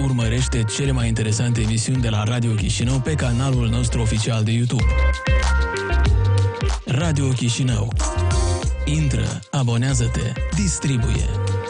urmărește cele mai interesante emisiuni de la Radio Chișinău pe canalul nostru oficial de YouTube. Radio Chișinău. Intră, abonează-te, distribuie.